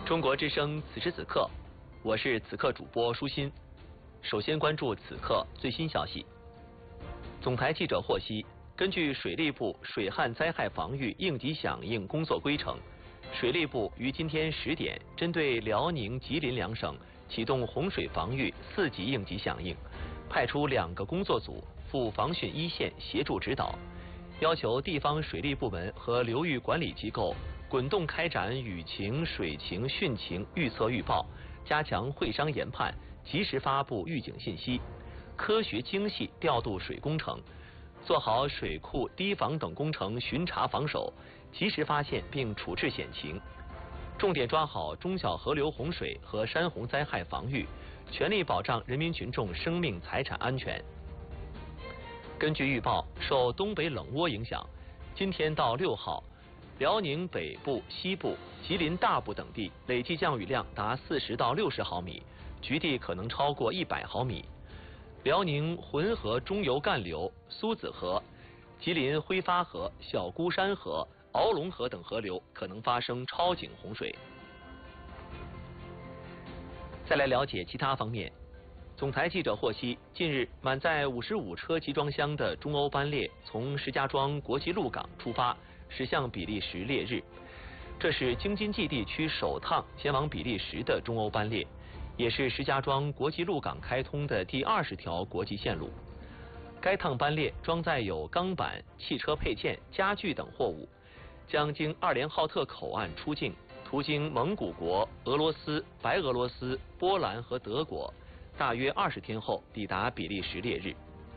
中国之声此时此刻，我是此刻主播舒心。首先关注此刻最新消息。总台记者获悉，根据水利部水旱灾害防御应急响应工作规程，水利部于今天10点针对辽宁、吉林两省启动洪水防御4级应急响应，派出2个工作组赴防汛一线协助指导，要求地方水利部门和流域管理机构滚动开展雨情、水情、汛情预测预报，加强会商研判，及时发布预警信息，科学精细调度水工程，做好水库、堤防等工程巡查防守，及时发现并处置险情，重点抓好中小河流洪水和山洪灾害防御，全力保障人民群众生命财产安全。根据预报，受东北冷涡影响，今天到6号，辽宁北部、西部、吉林大部等地累计降雨量达40到60毫米，局地可能超过100毫米。辽宁浑河中游干流、苏子河、吉林挥发河、小孤山河、鳌龙河等河流可能发生超警洪水。再来了解其他方面。总台记者获悉，近日满载55车集装箱的中欧班列从石家庄国际陆港出发，驶向比利时烈日。这是京津冀地区首趟前往比利时的中欧班列，也是石家庄国际陆港开通的第20条国际线路。该趟班列装载有钢板、汽车配件、家具等货物，将经阿联浩特口岸出境，途经蒙古国、俄罗斯、白俄罗斯、波兰和德国，大约20天后抵达比利时烈日。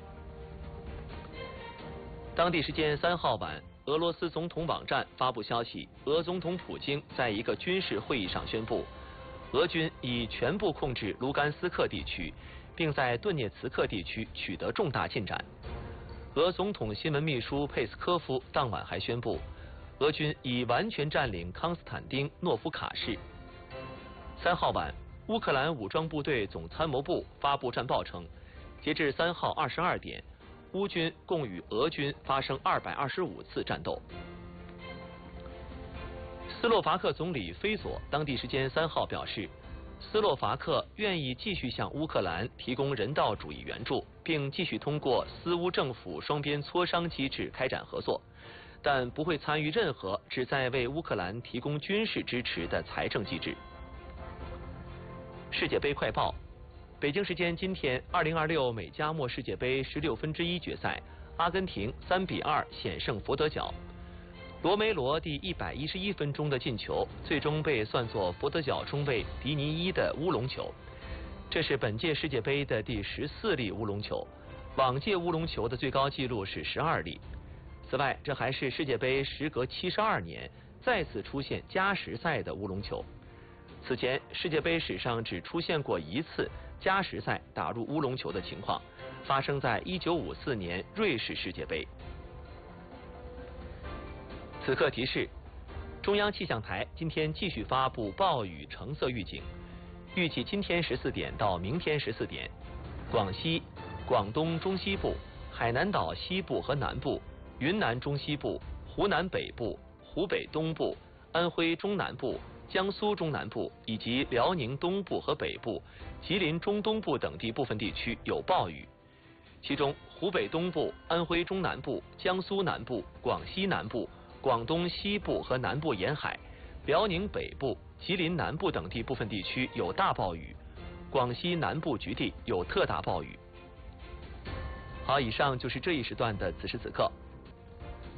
当地时间3号晚，俄罗斯总统网站发布消息，俄总统普京在一个军事会议上宣布，俄军已全部控制卢甘斯克地区，并在顿涅茨克地区取得重大进展。俄总统新闻秘书佩斯科夫当晚还宣布，俄军已完全占领康斯坦丁诺夫卡市。3号晚，乌克兰武装部队总参谋部发布战报称，截至3号22点，乌军共与俄军发生225次战斗。斯洛伐克总理菲佐当地时间3号表示，斯洛伐克愿意继续向乌克兰提供人道主义援助，并继续通过斯乌政府双边磋商机制开展合作，但不会参与任何旨在为乌克兰提供军事支持的财政机制。世界杯快报：北京时间今天，2026美加墨世界杯16分之一决赛，阿根廷3比2险胜佛得角。罗梅罗第111分钟的进球，最终被算作佛得角中卫迪尼伊的乌龙球。这是本届世界杯的第14粒乌龙球，往届乌龙球的最高纪录是12粒。此外，这还是世界杯时隔72年再次出现加时赛的乌龙球。此前，世界杯史上只出现过1次加时赛打入乌龙球的情况，发生在1954年瑞士世界杯。此刻提示：中央气象台今天继续发布暴雨橙色预警，预计今天14点到明天14点，广西、广东中西部、海南岛西部和南部、云南中西部、湖南北部、湖北东部、安徽中南部、江苏中南部以及辽宁东部和北部、吉林中东部等地部分地区有暴雨，其中湖北东部、安徽中南部、江苏南部、广西南部、广东西部和南部沿海、辽宁北部、吉林南部等地部分地区有大暴雨，广西南部局地有特大暴雨。好，以上就是这一时段的此时此刻。